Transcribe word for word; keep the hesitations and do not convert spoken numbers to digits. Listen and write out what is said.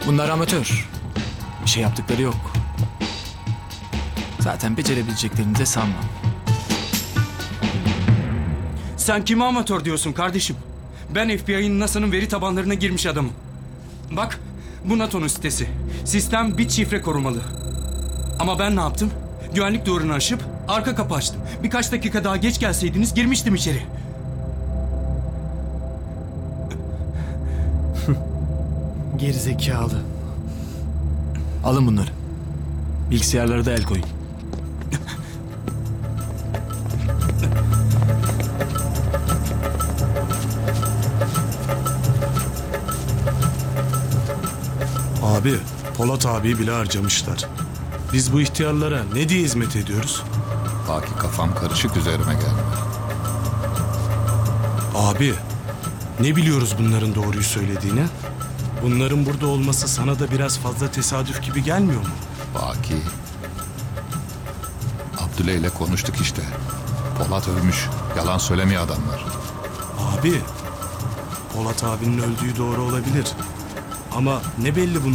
Bunlar amatör. Bir şey yaptıkları yok. Zaten becerebileceklerini de sanmam. Sen kime amatör diyorsun kardeşim? Ben F B I'nin NASA'nın veri tabanlarına girmiş adamım. Bak, bu NATO'nun sitesi. Sistem bit şifre korumalı. Ama ben ne yaptım? Güvenlik duvarını aşıp arka kapı açtım. Birkaç dakika daha geç gelseydiniz girmiştim içeri. Gerizekalı. Alın bunları. Bilgisayarlara da el koyun. Abi, Polat abiyi bile harcamışlar. Biz bu ihtiyarlara ne diye hizmet ediyoruz? Baki kafam karışık, üzerime gelme. Abi, ne biliyoruz bunların doğruyu söylediğini? Bunların burada olması sana da biraz fazla tesadüf gibi gelmiyor mu? Baki... Abdüle ile konuştuk işte. Polat ölmüş. Yalan söylemiyor adamlar. Abi, Polat abinin öldüğü doğru olabilir. Ama ne belli bunun